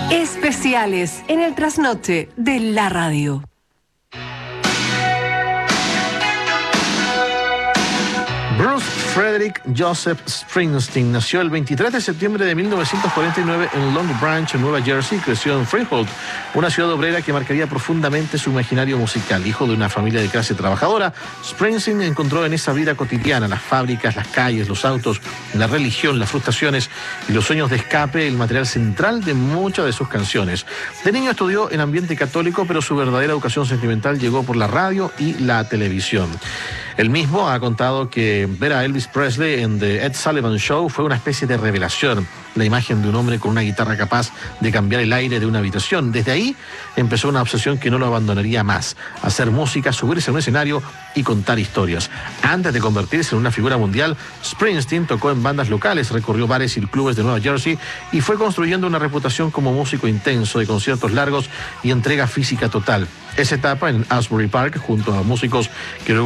Especiales en el trasnoche de la radio. Bruce Frederick Joseph Springsteen nació el 23 de septiembre de 1949 en Long Branch, en Nueva Jersey, y creció en Freehold, una ciudad obrera que marcaría profundamente su imaginario musical. Hijo de una familia de clase trabajadora, Springsteen encontró en esa vida cotidiana, las fábricas, las calles, los autos, la religión, las frustraciones y los sueños de escape, el material central de muchas de sus canciones. De niño estudió en ambiente católico, pero su verdadera educación sentimental llegó por la radio y la televisión. Él mismo ha contado que ver a Elvis Presley en The Ed Sullivan Show fue una especie de revelación. La imagen de un hombre con una guitarra capaz de cambiar el aire de una habitación. Desde ahí empezó una obsesión que no lo abandonaría más: hacer música, subirse a un escenario y contar historias. Antes de convertirse en una figura mundial, Springsteen tocó en bandas locales, recorrió bares y clubes de Nueva Jersey y fue construyendo una reputación como músico intenso, de conciertos largos y entrega física total. Esa etapa en Asbury Park, junto a músicos que luego